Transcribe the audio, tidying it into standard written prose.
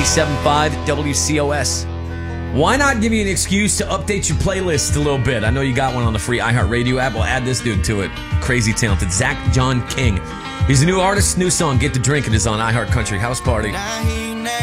97.5 WCOS. Why not give you an excuse to update your playlist a little bit? I know you got one on the free iHeartRadio app. We'll add this dude to it. Crazy talented Zach John King. He's a new artist, new song, Get to Drinking, is on iHeart Country House Party.